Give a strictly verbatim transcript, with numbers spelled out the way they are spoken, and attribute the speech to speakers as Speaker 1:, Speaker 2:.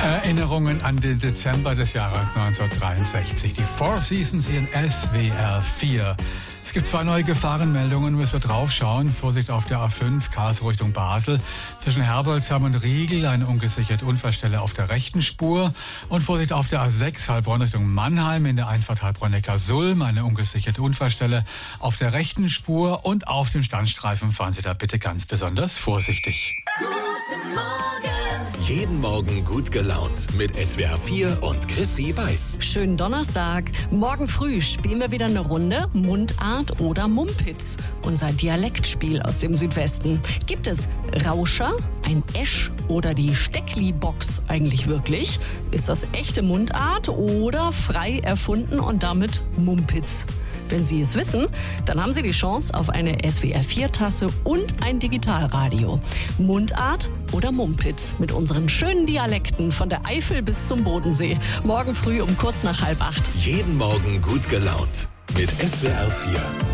Speaker 1: Erinnerungen an den Dezember des Jahres neunzehnhundertdreiundsechzig. Die Four Seasons hier in S W R vier. Es gibt zwei neue Gefahrenmeldungen, müssen wir drauf schauen. Vorsicht auf der A fünf, Karlsruhe Richtung Basel. Zwischen Herbolzheim und Riegel eine ungesicherte Unfallstelle auf der rechten Spur. Und Vorsicht auf der A sechs, Heilbronn Richtung Mannheim. In der Einfahrt Heilbronn-Neckar-Sulm eine ungesicherte Unfallstelle auf der rechten Spur. Und auf dem Standstreifen fahren Sie da bitte ganz besonders vorsichtig.
Speaker 2: Guten Morgen!
Speaker 3: Jeden Morgen gut gelaunt mit S W R vier und Chrissy Weiß.
Speaker 4: Schönen Donnerstag. Morgen früh spielen wir wieder eine Runde Mundart oder Mumpitz. Unser Dialektspiel aus dem Südwesten. Gibt es Rauscher, ein Esch oder die Steckli-Box eigentlich wirklich? Ist das echte Mundart oder frei erfunden und damit Mumpitz? Wenn Sie es wissen, dann haben Sie die Chance auf eine S W R vier Tasse und ein Digitalradio. Mundart oder Mumpitz mit unseren schönen Dialekten von der Eifel bis zum Bodensee. Morgen früh um kurz nach halb acht.
Speaker 3: Jeden Morgen gut gelaunt mit S W R vier.